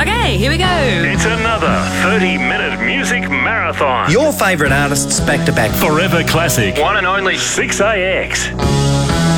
Okay, here we go. It's another 30-minute music marathon. Your favourite artists back to back. Forever Classic. One and only 6AX.